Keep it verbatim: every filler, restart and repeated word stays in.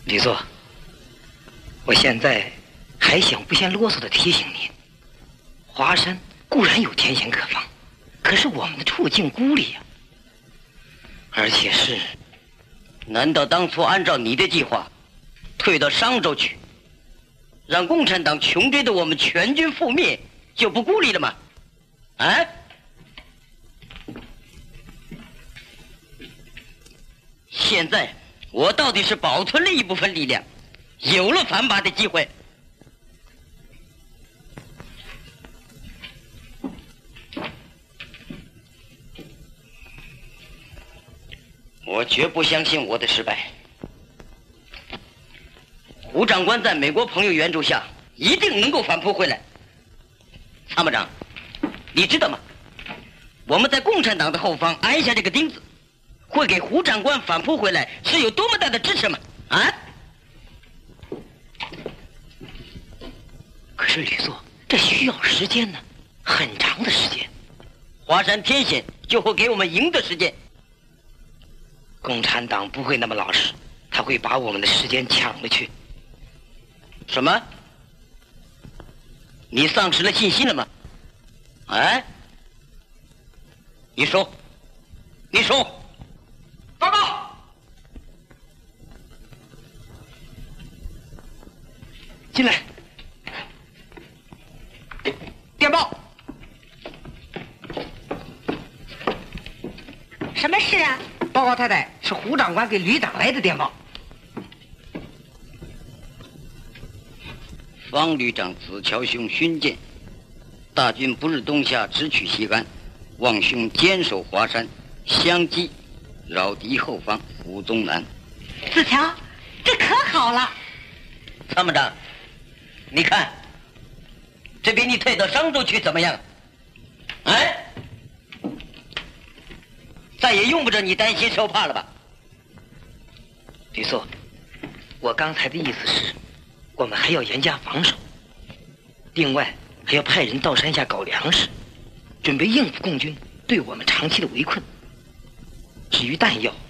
李座，我现在还想不嫌啰嗦的提醒您，华山固然有天险可防，可是我们的处境孤立呀、啊，而且是…… 难道当初按照你的计划，退到商州去，让共产党穷追的我们全军覆灭，就不孤立了吗？啊？现在我到底是保存了一部分力量，有了反拔的机会。我绝不相信我的失败。胡长官在美国朋友援助下，一定能够反扑回来。参谋长，你知道吗？我们在共产党的后方安下这个钉子，会给胡长官反扑回来是有多么大的支持吗？啊？ 可是李座，这需要时间呢，很长的时间。 华山天险就会给我们赢的时间。 共产党不会那么老实，他会把我们的时间抢了去。 什么？你丧失了信心了吗？哎？你说，你说，报告。 进来。 电报。 什么事啊？ 报告太太，是胡长官给旅长来的电报。 方旅长子乔兄勋鉴，大军不日东下，直取西安，望兄坚守华山，相击扰敌后方，胡宗南。 子乔，这可好了。 参谋长，你看，这比你退到商州去怎么样？哎？再也用不着你担心受怕了吧？ 吕座，我刚才的意思是，我们还要严加防守，另外还要派人到山下搞粮食，准备应付共军对我们长期的围困。至于弹药，